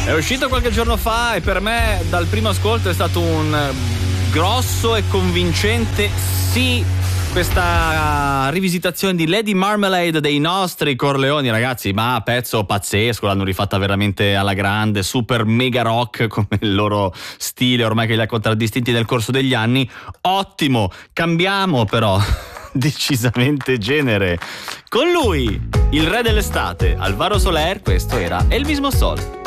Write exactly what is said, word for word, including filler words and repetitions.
È uscito qualche giorno fa e per me dal primo ascolto è stato un grosso e convincente sì. Questa rivisitazione di Lady Marmalade dei nostri Corleoni, ragazzi, ma pezzo pazzesco, l'hanno rifatta veramente alla grande, super mega rock come il loro stile ormai che li ha contraddistinti nel corso degli anni. Ottimo, cambiamo però decisamente genere. Con lui, il re dell'estate, Alvaro Soler, questo era El Mismo Sol.